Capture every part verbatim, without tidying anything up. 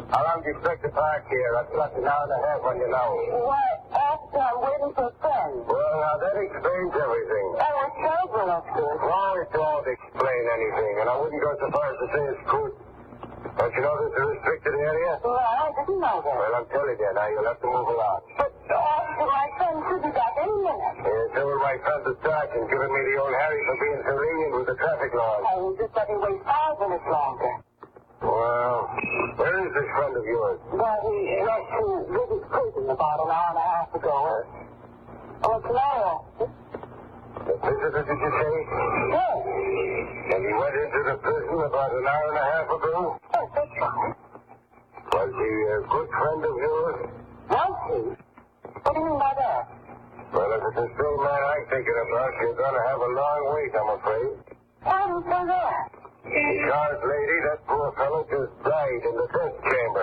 How long do you expect to park here? I've got an hour and a half on you now. Why, after I'm waiting for a friend. Well, now, that explains everything. Oh, it's children, that's good. No, it don't explain anything, and I wouldn't go so far as to say it's good. Don't you know this is a restricted area? No, I didn't know that. Well, I'm telling you now, you'll have to move along. But, uh, my friend should be back any minute. Yeah, so will my friend the sergeant giving me the old Harry for being so lenient with the traffic laws. Oh, just let me wait five minutes longer. Well, where is this friend of yours? Well, he went to visit prison about an hour and a half ago. Oh, tomorrow. The visitor, did you say? Yes. And he went into the prison about an hour and a half ago? Yes, that's right. Was he a good friend of yours? Was he? What do you mean by that? Well, if it's the same man I'm thinking about, you're going to have a long wait, I'm afraid. Why do you say that? Because, lady, that poor fellow just died in the death chamber.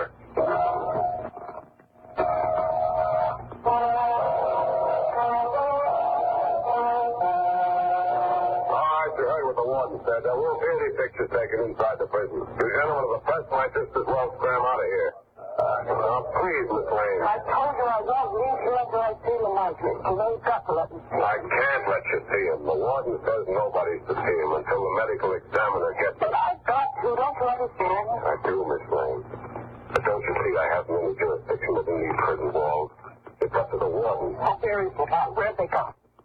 Said, there won't be any pictures taken inside the prison. You gentlemen of the press might just as well scram out of here. Uh, now, please, Miss Lane. I told you I don't need you until I see the market. You know, you've got to let me see. I can't let you see him. The warden says nobody's to see him until the medical examiner gets But him. I've got to. Don't you understand? I do, Miss Lane. But don't you see I haven't any jurisdiction within these prison walls? It's up to the warden. Oh, there is the guy. Where'd they go?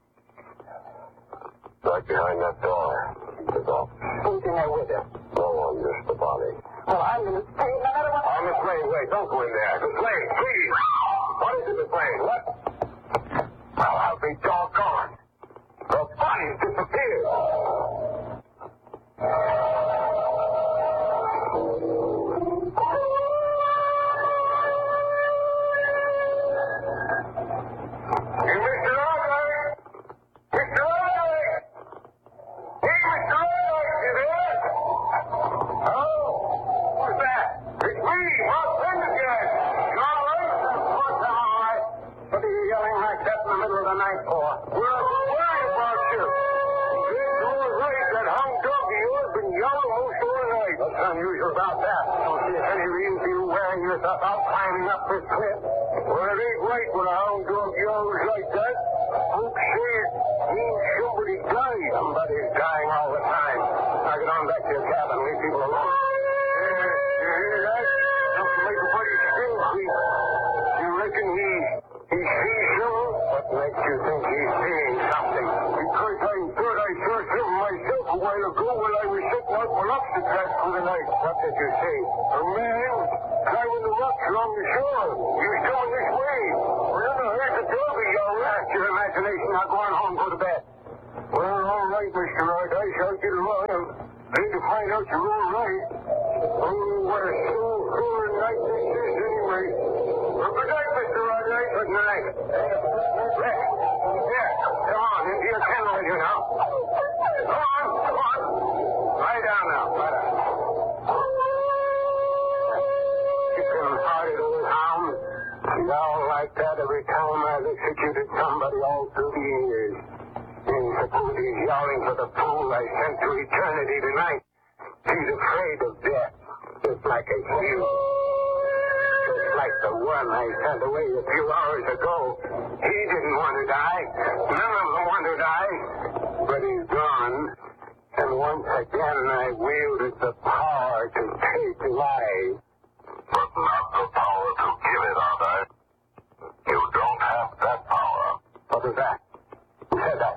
Right behind that door. His office. Who's in there with him? No one, just the body. Well, I'm going to stay no matter what. Oh, Miss Lane, wait. Don't go in there. Miss Lane, please. What is it, Miss Lane? What? Well, I'll be doggone. The body's disappeared. Hey, Mister Arthur! Mister Arthur! Hey, Mister Arthur! You there? Oh, who's that? It's me, Bob Pendergast. You all right? Of course I'm all right. What are you yelling like that in the middle of the night for? We're worried about you. It's all right. That hound dog of yours been yelling most all night. What's unusual about that? Don't see any reason for you wearing yourself out climbing up this cliff. Well, it ain't right when a hound dog yells like that. Folks say it means somebody died. Somebody's dying all the time. Now get on back to your cabin. Leave people alone. Yeah, you hear that? Don't make a buddy still creep. You reckon he, he sees something? What makes you think he's seeing something? Because I thought I saw something myself a while ago when I was sitting out my lobster trap for the night. What did you see? A man climbing the rocks along the shore. He was coming this way. Well, I heard the dog yell. That's your imagination. Now go on home, go to bed. Well, all right, Mister Allardyce. I'll get along. I need to find out you're all right. Oh, what a so-cooler night this is, anyway. Well, good night, Mister Allardyce. Good night. Rest. Here, come on. Into your kennel with you now. Come on, come on. Lie down now. Lie down. Keep him hearted, old hound. He's all like that every time I've executed somebody all through the years. And suppose he's yelling for the fool I sent to eternity tonight. He's afraid of death, just like I you. Just like the one I sent away a few hours ago. He didn't want to die. None of them want to die. But he's gone. And once again I wielded the power to take life. But not the power to give it, Arthur. You don't have that power. What is that? Who said that?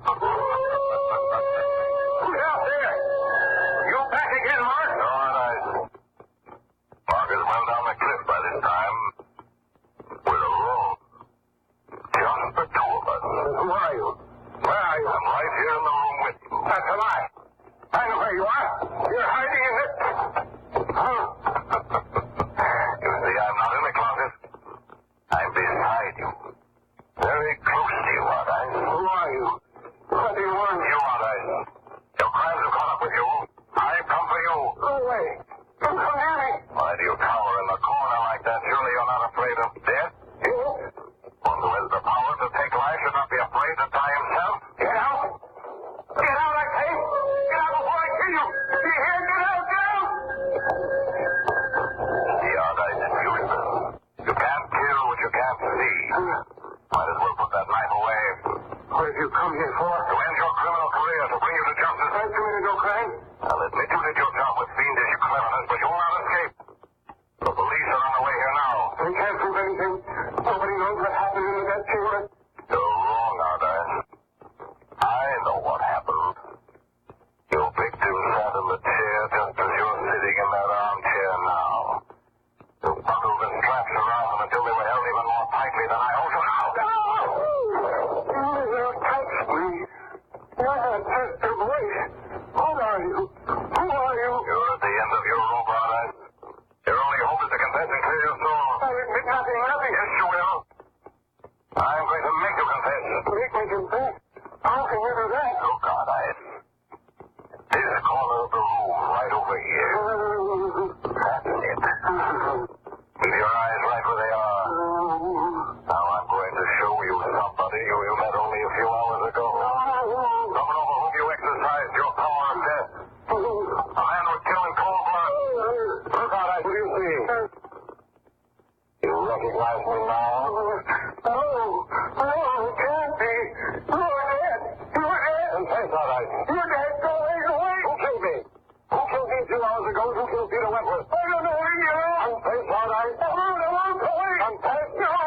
Who's out there? You back again, Mark? No, I Mark is well down the cliff by this time. We're alone. Just the two of us. Who are you? Where are you? I'm right here in the room with you. That's a lie. I know where you are. You're hiding in this cleverness, but you will not escape. The police are on the way here now. We can't prove anything. Nobody knows what happened in that chamber. You're wrong, Ardyce. I know what happened. Your victim sat in the chair just as you're sitting in that armchair now. You bundled the straps around them until they were held even more tightly than I hold you now. You touch me. You have touched your voice. Who are you? Who are you? You're at the end of your rope, Ardyce. Your only hope is to confess and clear your soul. I admit nothing, nothing. Yes, you will. I'm going to make you confess. Make me confess. How can you do that? Look, Ardyce. This corner of the room, right over here. That's it. Keep your eyes right where they are. Now I'm going to show you somebody who you met only a few hours ago. Someone over whom you exercised your power of death. A man who killed in cold blood. Look, Ardyce, what do you see? You recognize me now? No, no, it can't be. You're dead. You're dead. Confess, Ardyce. You're dead. Go away, go away. Who killed me? Who killed me a few hours ago? Who killed Peter Wentworth? I don't know where you are. Confess, Ardyce. I don't know. Go away. Confess. No.